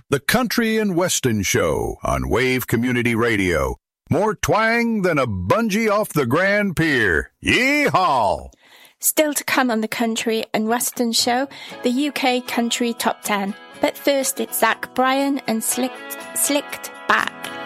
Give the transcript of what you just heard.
The Country and Weston Show on Wave Community Radio. More twang than a bungee off the Grand Pier. Yee-haw! Still to come on the Country and Weston Show, the UK Country Top 10. But first, it's Zach Bryan and Slicked Back.